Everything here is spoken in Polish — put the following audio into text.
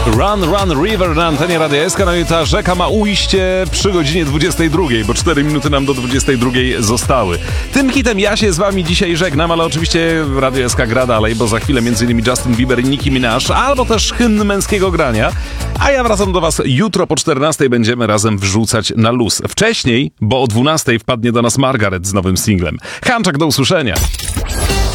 Run, Run, River na antenie Radia SK. No i ta rzeka ma ujście przy godzinie 22, bo 4 minuty nam do 22 zostały. Tym hitem ja się z wami dzisiaj żegnam, ale oczywiście Radio SK gra dalej, bo za chwilę m.in. Justin Bieber i Nicki Minaj, albo też hymn męskiego grania. A ja wracam do was jutro po 14 będziemy razem wrzucać na luz. Wcześniej, bo o 12 wpadnie do nas Margaret z nowym singlem. Hanczak, do usłyszenia.